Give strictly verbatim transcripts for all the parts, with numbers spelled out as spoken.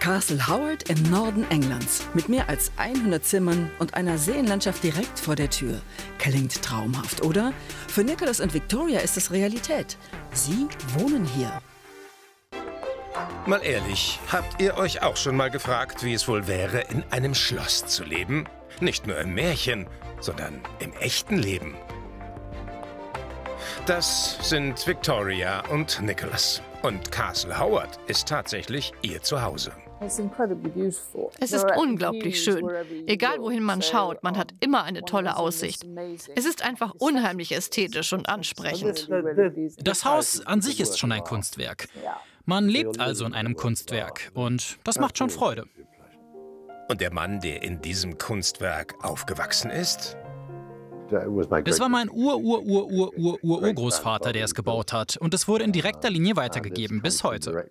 Castle Howard im Norden Englands mit mehr als hundert Zimmern und einer Seenlandschaft direkt vor der Tür. Klingt traumhaft, oder? Für Nicholas und Victoria ist es Realität. Sie wohnen hier. Mal ehrlich, habt ihr euch auch schon mal gefragt, wie es wohl wäre, in einem Schloss zu leben? Nicht nur im Märchen, sondern im echten Leben. Das sind Victoria und Nicholas. Und Castle Howard ist tatsächlich ihr Zuhause. Es ist unglaublich schön. Egal wohin man schaut, man hat immer eine tolle Aussicht. Es ist einfach unheimlich ästhetisch und ansprechend. Das Haus an sich ist schon ein Kunstwerk. Man lebt also in einem Kunstwerk und das macht schon Freude. Und der Mann, der in diesem Kunstwerk aufgewachsen ist? Das war mein Ur-Ur-Ur-Ur-Ur-Urgroßvater, der es gebaut hat. Und es wurde in direkter Linie weitergegeben bis heute.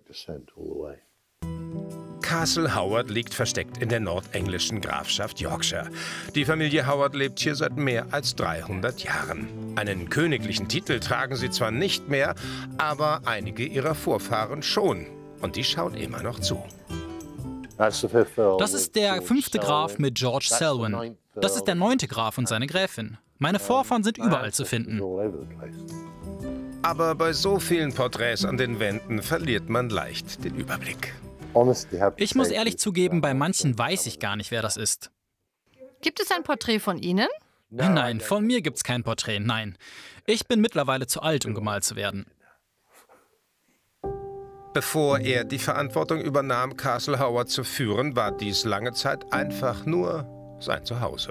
Castle Howard liegt versteckt in der nordenglischen Grafschaft Yorkshire. Die Familie Howard lebt hier seit mehr als dreihundert Jahren. Einen königlichen Titel tragen sie zwar nicht mehr, aber einige ihrer Vorfahren schon. Und die schauen immer noch zu. Das ist der fünfte Graf mit George Selwyn. Das ist der neunte Graf und seine Gräfin. Meine Vorfahren sind überall zu finden. Aber bei so vielen Porträts an den Wänden verliert man leicht den Überblick. Ich muss ehrlich zugeben, bei manchen weiß ich gar nicht, wer das ist. Gibt es ein Porträt von Ihnen? Nein, von mir gibt's kein Porträt, nein. Ich bin mittlerweile zu alt, um gemalt zu werden. Bevor er die Verantwortung übernahm, Castle Howard zu führen, war dies lange Zeit einfach nur sein Zuhause.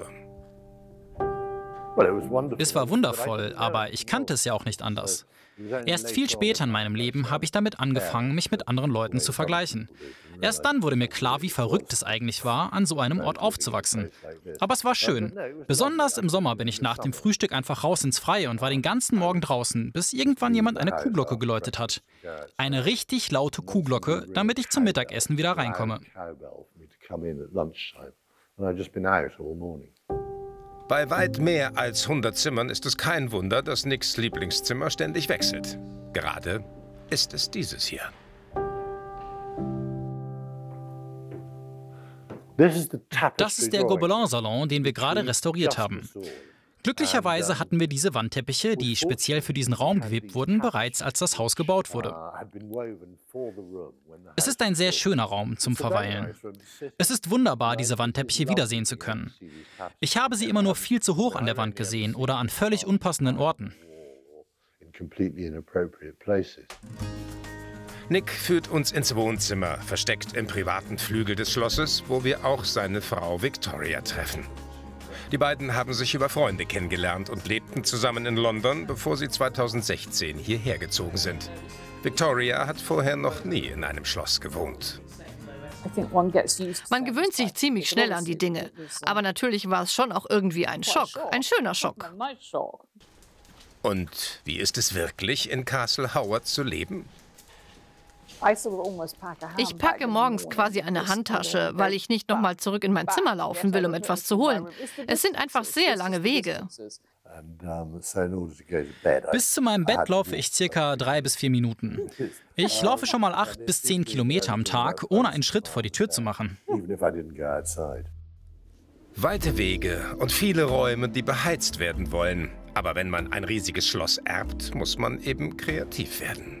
Es war wundervoll, aber ich kannte es ja auch nicht anders. Erst viel später in meinem Leben habe ich damit angefangen, mich mit anderen Leuten zu vergleichen. Erst dann wurde mir klar, wie verrückt es eigentlich war, an so einem Ort aufzuwachsen. Aber es war schön. Besonders im Sommer bin ich nach dem Frühstück einfach raus ins Freie und war den ganzen Morgen draußen, bis irgendwann jemand eine Kuhglocke geläutet hat. Eine richtig laute Kuhglocke, damit ich zum Mittagessen wieder reinkomme. Bei weit mehr als hundert Zimmern ist es kein Wunder, dass Nicks Lieblingszimmer ständig wechselt. Gerade ist es dieses hier. Das ist der Gobelin-Salon, den wir gerade restauriert haben. Glücklicherweise hatten wir diese Wandteppiche, die speziell für diesen Raum gewebt wurden, bereits als das Haus gebaut wurde. Es ist ein sehr schöner Raum zum Verweilen. Es ist wunderbar, diese Wandteppiche wiedersehen zu können. Ich habe sie immer nur viel zu hoch an der Wand gesehen oder an völlig unpassenden Orten. Nick führt uns ins Wohnzimmer, versteckt im privaten Flügel des Schlosses, wo wir auch seine Frau Victoria treffen. Die beiden haben sich über Freunde kennengelernt und lebten zusammen in London, bevor sie zweitausendsechzehn hierher gezogen sind. Victoria hat vorher noch nie in einem Schloss gewohnt. Man gewöhnt sich ziemlich schnell an die Dinge. Aber natürlich war es schon auch irgendwie ein Schock, ein schöner Schock. Und wie ist es wirklich, in Castle Howard zu leben? Ich packe morgens quasi eine Handtasche, weil ich nicht noch mal zurück in mein Zimmer laufen will, um etwas zu holen. Es sind einfach sehr lange Wege. Bis zu meinem Bett laufe ich circa drei bis vier Minuten. Ich laufe schon mal acht bis zehn Kilometer am Tag, ohne einen Schritt vor die Tür zu machen. Weite Wege und viele Räume, die beheizt werden wollen. Aber wenn man ein riesiges Schloss erbt, muss man eben kreativ werden.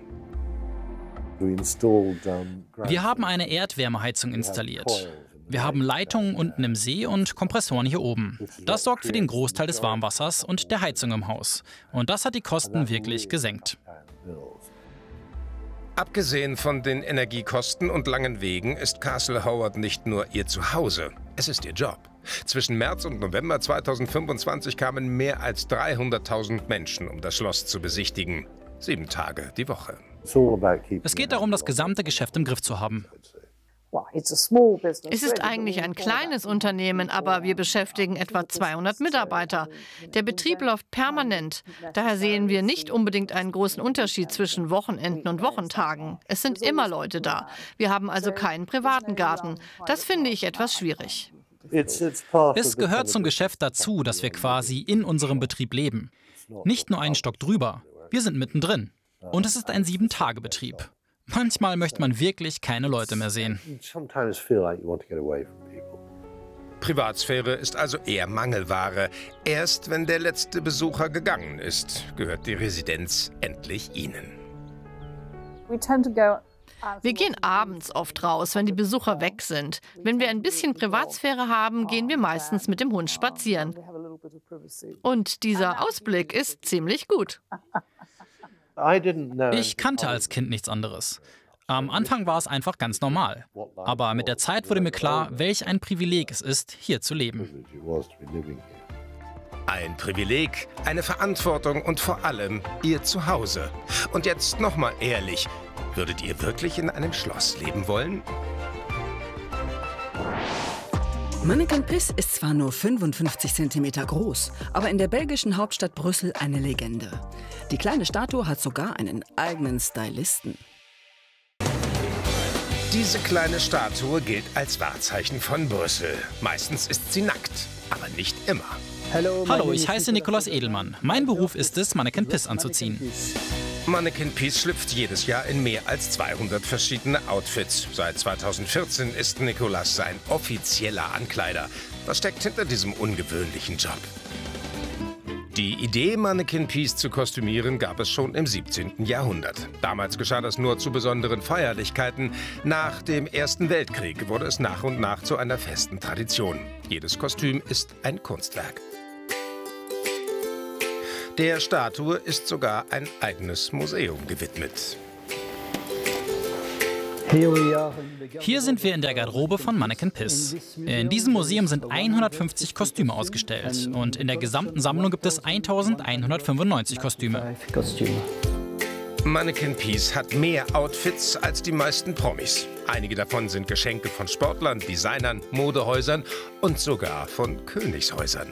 Wir haben eine Erdwärmeheizung installiert. Wir haben Leitungen unten im See und Kompressoren hier oben. Das sorgt für den Großteil des Warmwassers und der Heizung im Haus. Und das hat die Kosten wirklich gesenkt. Abgesehen von den Energiekosten und langen Wegen ist Castle Howard nicht nur ihr Zuhause, es ist ihr Job. Zwischen März und November zweitausendfünfundzwanzig kamen mehr als dreihunderttausend Menschen, um das Schloss zu besichtigen. Sieben Tage die Woche. Es geht darum, das gesamte Geschäft im Griff zu haben. Es ist eigentlich ein kleines Unternehmen, aber wir beschäftigen etwa zweihundert Mitarbeiter. Der Betrieb läuft permanent. Daher sehen wir nicht unbedingt einen großen Unterschied zwischen Wochenenden und Wochentagen. Es sind immer Leute da. Wir haben also keinen privaten Garten. Das finde ich etwas schwierig. Es gehört zum Geschäft dazu, dass wir quasi in unserem Betrieb leben. Nicht nur einen Stock drüber. Wir sind mittendrin. Und es ist ein Sieben-Tage-Betrieb. Manchmal möchte man wirklich keine Leute mehr sehen. Privatsphäre ist also eher Mangelware. Erst wenn der letzte Besucher gegangen ist, gehört die Residenz endlich Ihnen. Wir gehen abends oft raus, wenn die Besucher weg sind. Wenn wir ein bisschen Privatsphäre haben, gehen wir meistens mit dem Hund spazieren. Und dieser Ausblick ist ziemlich gut. Ich kannte als Kind nichts anderes. Am Anfang war es einfach ganz normal. Aber mit der Zeit wurde mir klar, welch ein Privileg es ist, hier zu leben. Ein Privileg, eine Verantwortung und vor allem Ihr Zuhause. Und jetzt nochmal ehrlich, würdet ihr wirklich in einem Schloss leben wollen? Manneken Pis ist zwar nur fünfundfünfzig Zentimeter groß, aber in der belgischen Hauptstadt Brüssel eine Legende. Die kleine Statue hat sogar einen eigenen Stylisten. Diese kleine Statue gilt als Wahrzeichen von Brüssel. Meistens ist sie nackt, aber nicht immer. Hallo, ich heiße Nikolaus Edelmann. Mein Beruf ist es, Manneken Pis anzuziehen. Manneken Pis schlüpft jedes Jahr in mehr als zweihundert verschiedene Outfits. Seit zweitausendvierzehn ist Nikolaus sein offizieller Ankleider. Was steckt hinter diesem ungewöhnlichen Job? Die Idee, Manneken Pis zu kostümieren, gab es schon im siebzehnten Jahrhundert. Damals geschah das nur zu besonderen Feierlichkeiten. Nach dem Ersten Weltkrieg wurde es nach und nach zu einer festen Tradition. Jedes Kostüm ist ein Kunstwerk. Der Statue ist sogar ein eigenes Museum gewidmet. Hier sind wir in der Garderobe von Manneken Pis. In diesem Museum sind hundertfünfzig Kostüme ausgestellt und in der gesamten Sammlung gibt es eintausendeinhundertfünfundneunzig Kostüme. Manneken Pis hat mehr Outfits als die meisten Promis. Einige davon sind Geschenke von Sportlern, Designern, Modehäusern und sogar von Königshäusern.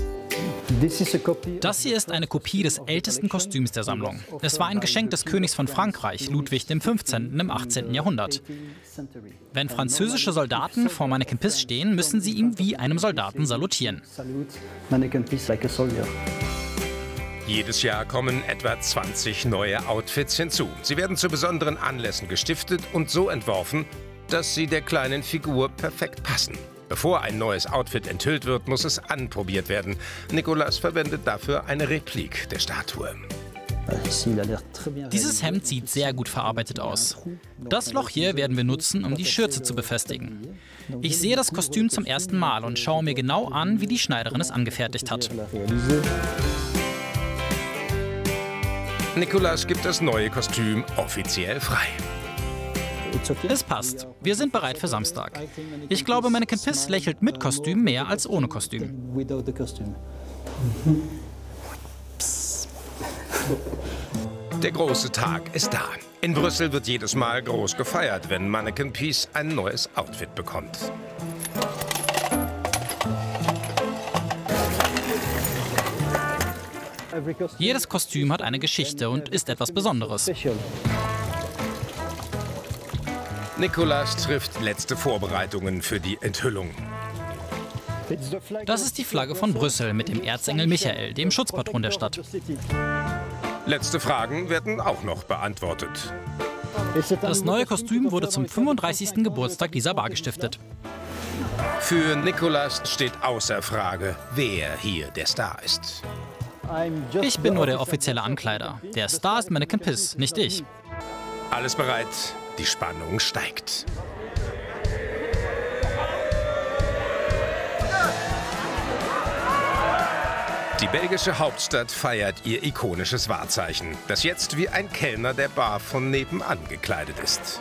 Das hier ist eine Kopie des ältesten Kostüms der Sammlung. Es war ein Geschenk des Königs von Frankreich, Ludwig der fünfzehnte. im achtzehnten. Jahrhundert. Wenn französische Soldaten vor Manneken Pis stehen, müssen sie ihm wie einem Soldaten salutieren. Jedes Jahr kommen etwa zwanzig neue Outfits hinzu. Sie werden zu besonderen Anlässen gestiftet und so entworfen, dass sie der kleinen Figur perfekt passen. Bevor ein neues Outfit enthüllt wird, muss es anprobiert werden. Nikolaus verwendet dafür eine Replik der Statue. Dieses Hemd sieht sehr gut verarbeitet aus. Das Loch hier werden wir nutzen, um die Schürze zu befestigen. Ich sehe das Kostüm zum ersten Mal und schaue mir genau an, wie die Schneiderin es angefertigt hat. Nikolaus gibt das neue Kostüm offiziell frei. Es passt. Wir sind bereit für Samstag. Ich glaube, Manneken Pis lächelt mit Kostüm mehr als ohne Kostüm. Der große Tag ist da. In Brüssel wird jedes Mal groß gefeiert, wenn Manneken Pis ein neues Outfit bekommt. Jedes Kostüm hat eine Geschichte und ist etwas Besonderes. Nikolaus trifft letzte Vorbereitungen für die Enthüllung. Das ist die Flagge von Brüssel mit dem Erzengel Michael, dem Schutzpatron der Stadt. Letzte Fragen werden auch noch beantwortet. Das neue Kostüm wurde zum fünfunddreißigsten Geburtstag dieser Bar gestiftet. Für Nikolaus steht außer Frage, wer hier der Star ist. Ich bin nur der offizielle Ankleider. Der Star ist Manneken Pis, nicht ich. Alles bereit, die Spannung steigt. Die belgische Hauptstadt feiert ihr ikonisches Wahrzeichen, das jetzt wie ein Kellner der Bar von nebenan gekleidet ist.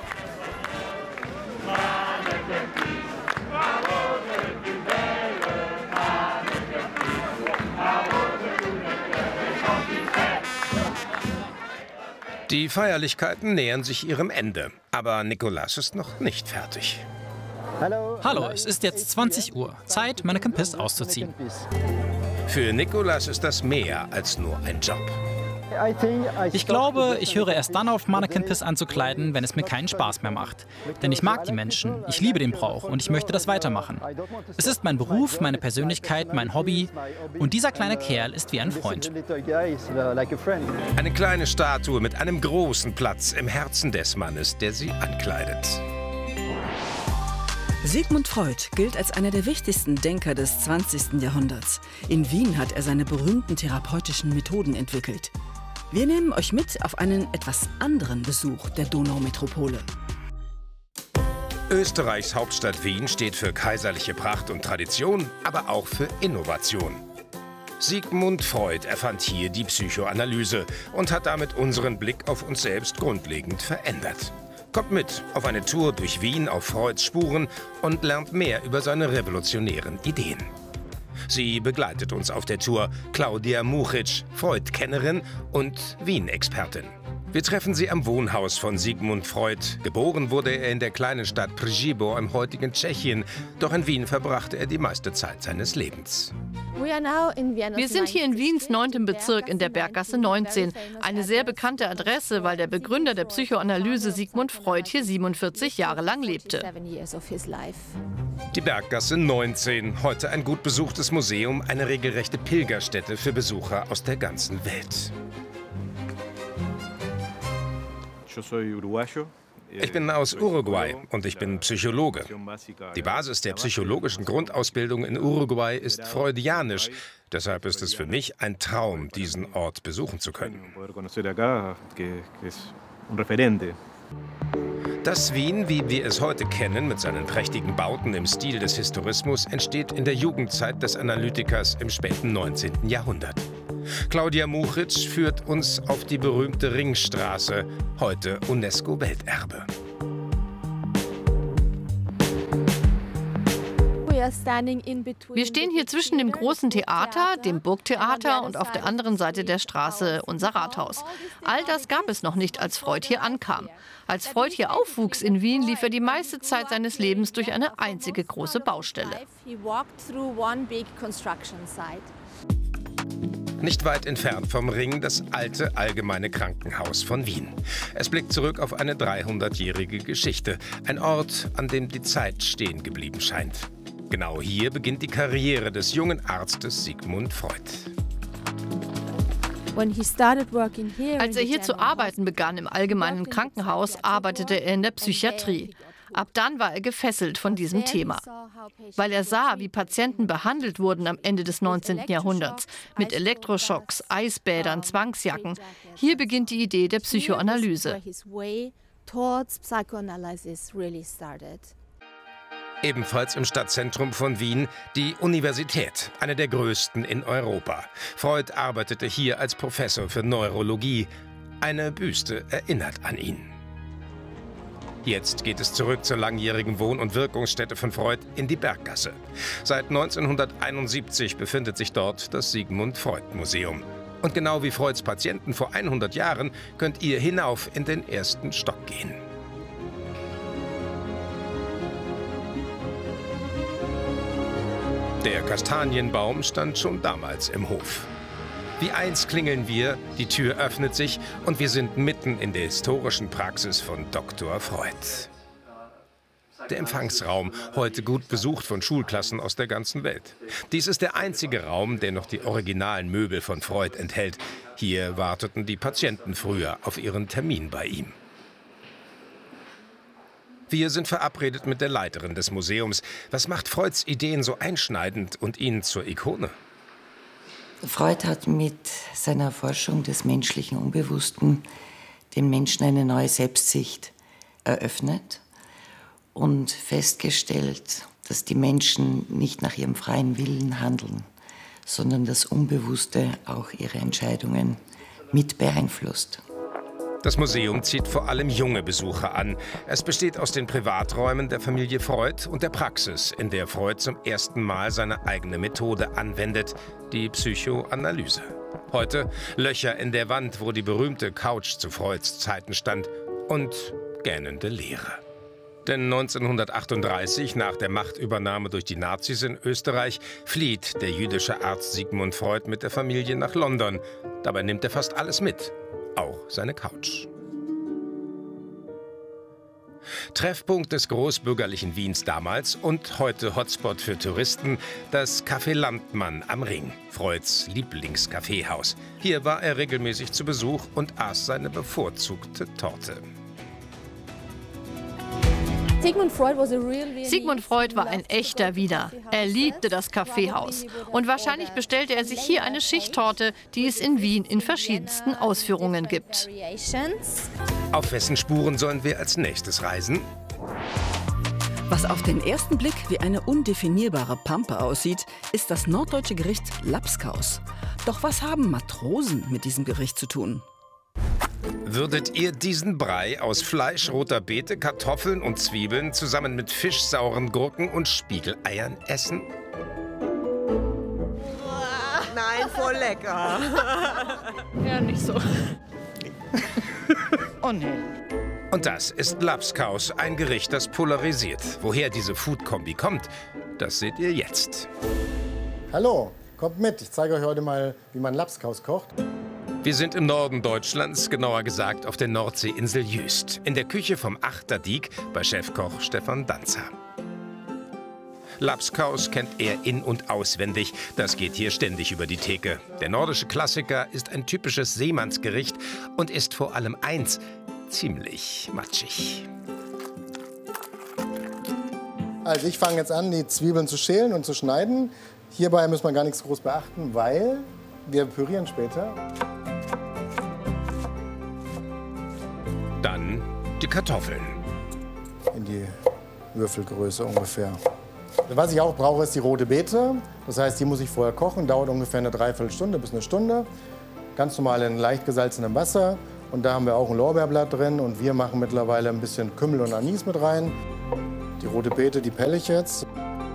Die Feierlichkeiten nähern sich ihrem Ende, aber Nikolaus ist noch nicht fertig. Hallo, es ist jetzt zwanzig Uhr. Zeit, Manneken Pis auszuziehen. Für Nikolaus ist das mehr als nur ein Job. Ich glaube, ich höre erst dann auf, Mannequin Piss anzukleiden, wenn es mir keinen Spaß mehr macht. Denn ich mag die Menschen, ich liebe den Brauch und ich möchte das weitermachen. Es ist mein Beruf, meine Persönlichkeit, mein Hobby und dieser kleine Kerl ist wie ein Freund. Eine kleine Statue mit einem großen Platz im Herzen des Mannes, der sie ankleidet. Sigmund Freud gilt als einer der wichtigsten Denker des zwanzigsten Jahrhunderts. In Wien hat er seine berühmten therapeutischen Methoden entwickelt. Wir nehmen euch mit auf einen etwas anderen Besuch der Donaumetropole. Österreichs Hauptstadt Wien steht für kaiserliche Pracht und Tradition, aber auch für Innovation. Sigmund Freud erfand hier die Psychoanalyse und hat damit unseren Blick auf uns selbst grundlegend verändert. Kommt mit auf eine Tour durch Wien auf Freuds Spuren und lernt mehr über seine revolutionären Ideen. Sie begleitet uns auf der Tour Claudia Muchitsch, Freud-Kennerin und Wien-Expertin. Wir treffen sie am Wohnhaus von Sigmund Freud. Geboren wurde er in der kleinen Stadt Przybor im heutigen Tschechien. Doch in Wien verbrachte er die meiste Zeit seines Lebens. Wir sind hier in Wiens neunten Bezirk in der Berggasse neunzehn. Eine sehr bekannte Adresse, weil der Begründer der Psychoanalyse Sigmund Freud hier siebenundvierzig Jahre lang lebte. Die Berggasse neunzehn, heute ein gut besuchtes Museum, eine regelrechte Pilgerstätte für Besucher aus der ganzen Welt. Ich bin aus Uruguay und ich bin Psychologe. Die Basis der psychologischen Grundausbildung in Uruguay ist freudianisch. Deshalb ist es für mich ein Traum, diesen Ort besuchen zu können. Das Wien, wie wir es heute kennen, mit seinen prächtigen Bauten im Stil des Historismus, entsteht in der Jugendzeit des Analytikers im späten neunzehnten Jahrhundert. Claudia Muchitsch führt uns auf die berühmte Ringstraße, heute UNESCO-Welterbe. Wir stehen hier zwischen dem großen Theater, dem Burgtheater und auf der anderen Seite der Straße unser Rathaus. All das gab es noch nicht, als Freud hier ankam. Als Freud hier aufwuchs in Wien, lief er die meiste Zeit seines Lebens durch eine einzige große Baustelle. Nicht weit entfernt vom Ring das alte Allgemeine Krankenhaus von Wien. Es blickt zurück auf eine dreihundertjährige Geschichte. Ein Ort, an dem die Zeit stehen geblieben scheint. Genau hier beginnt die Karriere des jungen Arztes Sigmund Freud. Als er hier zu arbeiten begann im Allgemeinen Krankenhaus, arbeitete er in der Psychiatrie. Ab dann war er gefesselt von diesem Thema, weil er sah, wie Patienten behandelt wurden am Ende des neunzehnten Jahrhunderts, mit Elektroschocks, Eisbädern, Zwangsjacken. Hier beginnt die Idee der Psychoanalyse. Ebenfalls im Stadtzentrum von Wien die Universität, eine der größten in Europa. Freud arbeitete hier als Professor für Neurologie. Eine Büste erinnert an ihn. Jetzt geht es zurück zur langjährigen Wohn- und Wirkungsstätte von Freud in die Berggasse. Seit neunzehnhunderteinundsiebzig befindet sich dort das Sigmund Freud Museum. Und genau wie Freuds Patienten vor hundert Jahren könnt ihr hinauf in den ersten Stock gehen. Der Kastanienbaum stand schon damals im Hof. Wie eins klingeln wir, die Tür öffnet sich und wir sind mitten in der historischen Praxis von Doktor Freud. Der Empfangsraum, heute gut besucht von Schulklassen aus der ganzen Welt. Dies ist der einzige Raum, der noch die originalen Möbel von Freud enthält. Hier warteten die Patienten früher auf ihren Termin bei ihm. Wir sind verabredet mit der Leiterin des Museums. Was macht Freuds Ideen so einschneidend und ihn zur Ikone? Freud hat mit seiner Forschung des menschlichen Unbewussten den Menschen eine neue Selbstsicht eröffnet und festgestellt, dass die Menschen nicht nach ihrem freien Willen handeln, sondern das Unbewusste auch ihre Entscheidungen mit beeinflusst. Das Museum zieht vor allem junge Besucher an. Es besteht aus den Privaträumen der Familie Freud und der Praxis, in der Freud zum ersten Mal seine eigene Methode anwendet, die Psychoanalyse. Heute Löcher in der Wand, wo die berühmte Couch zu Freuds Zeiten stand, und gähnende Leere. Denn neunzehnhundertachtunddreißig, nach der Machtübernahme durch die Nazis in Österreich, flieht der jüdische Arzt Sigmund Freud mit der Familie nach London. Dabei nimmt er fast alles mit, auch seine Couch. Treffpunkt des großbürgerlichen Wiens damals und heute Hotspot für Touristen, das Café Landmann am Ring, Freuds Lieblingskaffeehaus. Hier war er regelmäßig zu Besuch und aß seine bevorzugte Torte. Sigmund Freud war ein echter Wiener. Er liebte das Kaffeehaus. Und wahrscheinlich bestellte er sich hier eine Schichttorte, die es in Wien in verschiedensten Ausführungen gibt. Auf wessen Spuren sollen wir als nächstes reisen? Was auf den ersten Blick wie eine undefinierbare Pampe aussieht, ist das norddeutsche Gericht Lapskaus. Doch was haben Matrosen mit diesem Gericht zu tun? Würdet ihr diesen Brei aus Fleisch, roter Beete, Kartoffeln und Zwiebeln zusammen mit Fisch, sauren Gurken und Spiegeleiern essen? Nein, voll lecker. Ja, nicht so. Oh nee. Und das ist Lapskaus, ein Gericht, das polarisiert. Woher diese Food-Kombi kommt, das seht ihr jetzt. Hallo, kommt mit. Ich zeige euch heute mal, wie man Lapskaus kocht. Wir sind im Norden Deutschlands, genauer gesagt auf der Nordseeinsel Jüst, in der Küche vom Achterdiek bei Chefkoch Stefan Danzer. Lapskaus kennt er in- und auswendig, das geht hier ständig über die Theke. Der nordische Klassiker ist ein typisches Seemannsgericht und ist vor allem eins, ziemlich matschig. Also ich fange jetzt an, die Zwiebeln zu schälen und zu schneiden. Hierbei müssen wir gar nichts groß beachten, weil wir pürieren später. Dann die Kartoffeln. In die Würfelgröße ungefähr. Was ich auch brauche, ist die rote Beete. Das heißt, die muss ich vorher kochen. Dauert ungefähr eine Dreiviertelstunde bis eine Stunde. Ganz normal in leicht gesalzenem Wasser. Und da haben wir auch ein Lorbeerblatt drin. Und wir machen mittlerweile ein bisschen Kümmel und Anis mit rein. Die rote Beete, die pelle ich jetzt.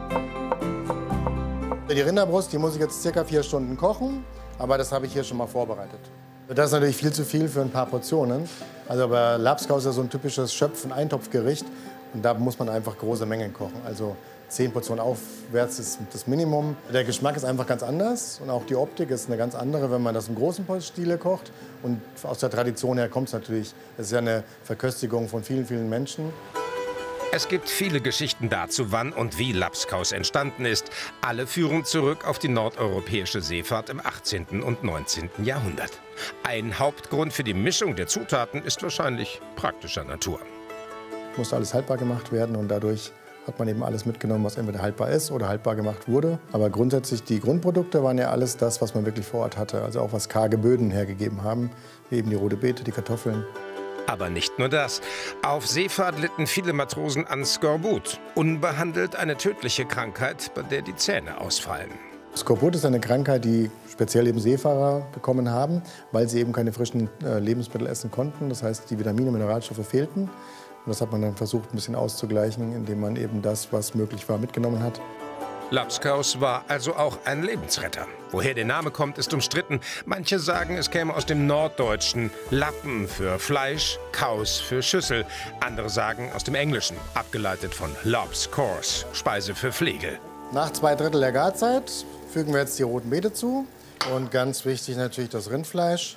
Die Rinderbrust, die muss ich jetzt circa vier Stunden kochen. Aber das habe ich hier schon mal vorbereitet. Das ist natürlich viel zu viel für ein paar Portionen. Also aber Lapskaus ist ja so ein typisches Schöpfen-Eintopfgericht. Und da muss man einfach große Mengen kochen. Also zehn Portionen aufwärts ist das Minimum. Der Geschmack ist einfach ganz anders. Und auch die Optik ist eine ganz andere, wenn man das im großen Stile kocht. Und aus der Tradition her kommt es natürlich. Es ist ja eine Verköstigung von vielen, vielen Menschen. Es gibt viele Geschichten dazu, wann und wie Lapskaus entstanden ist. Alle führen zurück auf die nordeuropäische Seefahrt im achtzehnten und neunzehnten Jahrhundert. Ein Hauptgrund für die Mischung der Zutaten ist wahrscheinlich praktischer Natur. Muss alles haltbar gemacht werden und dadurch hat man eben alles mitgenommen, was entweder haltbar ist oder haltbar gemacht wurde. Aber grundsätzlich die Grundprodukte waren ja alles das, was man wirklich vor Ort hatte. Also auch was karge Böden hergegeben haben, wie eben die rote Beete, die Kartoffeln. Aber nicht nur das. Auf Seefahrt litten viele Matrosen an Skorbut. Unbehandelt eine tödliche Krankheit, bei der die Zähne ausfallen. Skorbut ist eine Krankheit, die speziell eben Seefahrer bekommen haben, weil sie eben keine frischen äh, Lebensmittel essen konnten. Das heißt, die Vitamine und Mineralstoffe fehlten. Und das hat man dann versucht, ein bisschen auszugleichen, indem man eben das, was möglich war, mitgenommen hat. Lapskaus war also auch ein Lebensretter. Woher der Name kommt, ist umstritten. Manche sagen, es käme aus dem Norddeutschen. Lappen für Fleisch, Kaus für Schüssel. Andere sagen aus dem Englischen, abgeleitet von Lob's Course, Speise für Flegel. Nach zwei Drittel der Garzeit fügen wir jetzt die roten Beete zu. Und ganz wichtig natürlich das Rindfleisch.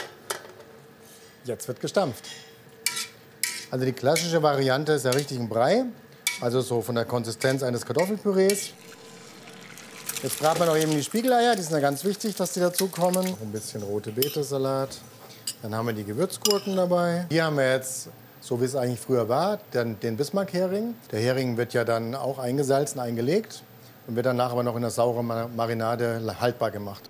Jetzt wird gestampft. Also die klassische Variante ist ja richtig ein Brei. Also so von der Konsistenz eines Kartoffelpürees. Jetzt braten wir noch eben die Spiegeleier, die sind ja ganz wichtig, dass die dazukommen. Noch ein bisschen rote Beete-Salat. Dann haben wir die Gewürzgurken dabei. Hier haben wir jetzt, so wie es eigentlich früher war, den, den Bismarck-Hering. Der Hering wird ja dann auch eingesalzen, eingelegt und wird danach aber noch in der sauren Marinade haltbar gemacht.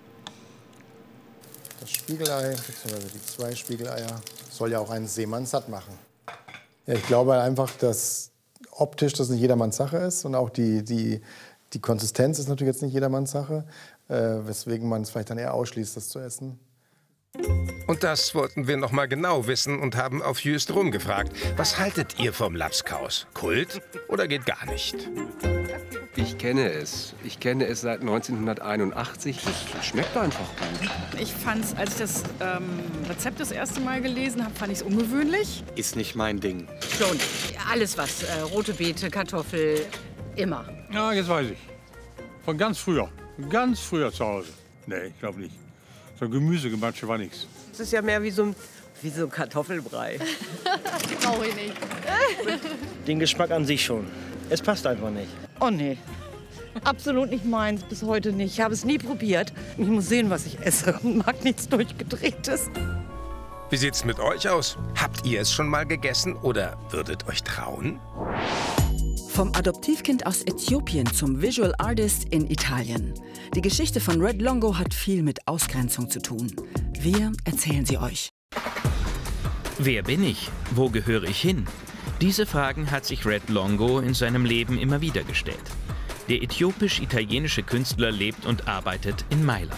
Das Spiegelei, beziehungsweise die zwei Spiegeleier, soll ja auch einen Seemann satt machen. Ja, ich glaube einfach, dass optisch das nicht jedermanns Sache ist und auch die, die Die Konsistenz ist natürlich jetzt nicht jedermanns Sache, äh, weswegen man es vielleicht dann eher ausschließt, das zu essen. Und das wollten wir noch mal genau wissen und haben auf Jüst rumgefragt. Was haltet ihr vom Lapskaus? Kult oder geht gar nicht? Ich kenne es. Ich kenne es seit neunzehnhunderteinundachtzig. Das schmeckt einfach gut. Ich fand es, als ich das ähm, Rezept das erste Mal gelesen habe, fand ich es ungewöhnlich. Ist nicht mein Ding. Schon. Alles was. Äh, rote Beete, Kartoffel, immer. Ja, jetzt weiß ich. Von ganz früher. Ganz früher zu Hause. Nee, ich glaube nicht. So Gemüsegematsche war nichts. Das ist ja mehr wie so ein, wie so ein Kartoffelbrei. Brauche ich nicht. Den Geschmack an sich schon. Es passt einfach nicht. Oh nee, absolut nicht meins, bis heute nicht. Ich habe es nie probiert. Ich muss sehen, was ich esse und mag nichts Durchgedrehtes. Wie sieht's mit euch aus? Habt ihr es schon mal gegessen oder würdet euch trauen? Vom Adoptivkind aus Äthiopien zum Visual Artist in Italien. Die Geschichte von Red Longo hat viel mit Ausgrenzung zu tun. Wir erzählen sie euch. Wer bin ich? Wo gehöre ich hin? Diese Fragen hat sich Red Longo in seinem Leben immer wieder gestellt. Der äthiopisch-italienische Künstler lebt und arbeitet in Mailand.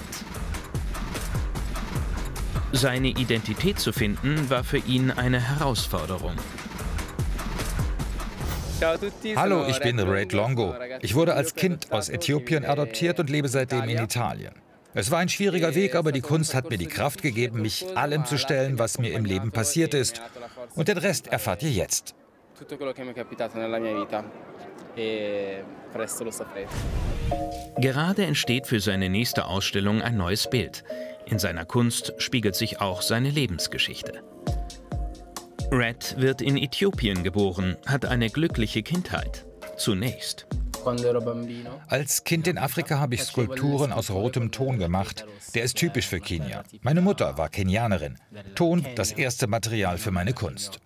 Seine Identität zu finden, war für ihn eine Herausforderung. Hallo, ich bin Red Longo. Ich wurde als Kind aus Äthiopien adoptiert und lebe seitdem in Italien. Es war ein schwieriger Weg, aber die Kunst hat mir die Kraft gegeben, mich allem zu stellen, was mir im Leben passiert ist. Und den Rest erfahrt ihr jetzt. Gerade entsteht für seine nächste Ausstellung ein neues Bild. In seiner Kunst spiegelt sich auch seine Lebensgeschichte. Red wird in Äthiopien geboren, hat eine glückliche Kindheit. Zunächst. Als Kind in Afrika habe ich Skulpturen aus rotem Ton gemacht. Der ist typisch für Kenia. Meine Mutter war Kenianerin. Ton, das erste Material für meine Kunst.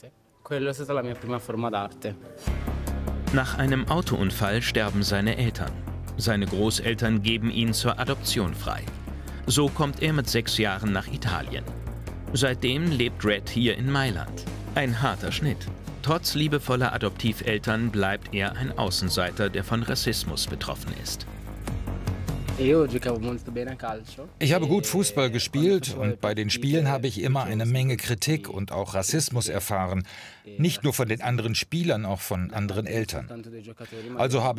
Nach einem Autounfall sterben seine Eltern. Seine Großeltern geben ihn zur Adoption frei. So kommt er mit sechs Jahren nach Italien. Seitdem lebt Red hier in Mailand. Ein harter Schnitt. Trotz liebevoller Adoptiveltern bleibt er ein Außenseiter, der von Rassismus betroffen ist. Ich habe gut Fußball gespielt und bei den Spielen habe ich immer eine Menge Kritik und auch Rassismus erfahren. Nicht nur von den anderen Spielern, auch von anderen Eltern. Also habe